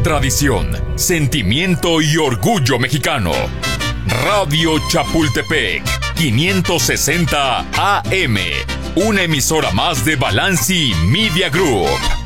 tradición, sentimiento y orgullo mexicano. Radio Chapultepec, 560 AM. Una emisora más de Balanci Media Group.